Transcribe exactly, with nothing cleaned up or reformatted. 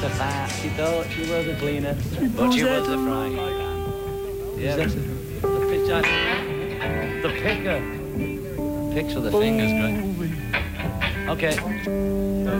the fat. She thought she was a cleaner, but she was a frying pan. Yeah, the, the pitch. The picker. Picks with the fingers, great. Okay.